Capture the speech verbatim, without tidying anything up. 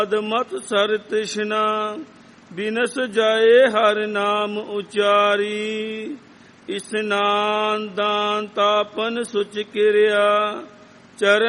ਮਤ ਸਰ ਤ੍ਰਿਸ਼ਨਾ ਬਿਨਸ ਜਾਏ ਹਰ ਨਾਮ ਉਚਾਰੀ। ਇਸਨਾਨ ਦਾਨ ਤਾਪਨ ਸੁਚ ਕਿਰਿਆ ਚਰਨ